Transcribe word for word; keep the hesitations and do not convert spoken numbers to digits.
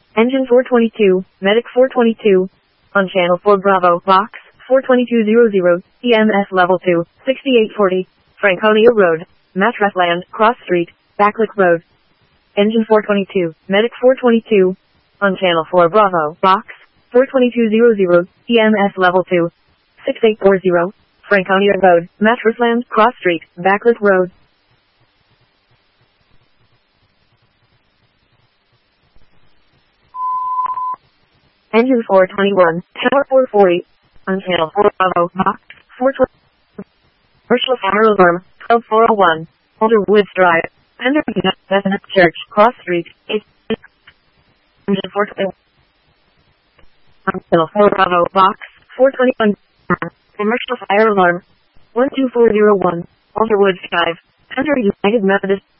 Engine four twenty-two, Medic four twenty-two. On channel four Bravo, box four twenty-two hundred, E M S level two, sixty-eight forty, Franconia Road, Mattressland, Cross Street, Backlick Road. Engine four twenty-two, Medic four twenty-two. On channel four Bravo, box four twenty-two hundred, E M S level two, sixty-eight forty, Franconia Road, Mattressland, Cross Street, Backlick Road. Engine four twenty-one, Tower four forty. On channel four Bravo, box four twenty. Commercial fire alarm, twelve four oh one. Older Woods Drive, Pendergast, Bethany Church, Cross Street, eight. Engine four twenty-one. On channel four Bravo, box four twenty-one. Commercial fire alarm, one two four zero one. Older Woods Drive, Pender United Methodist.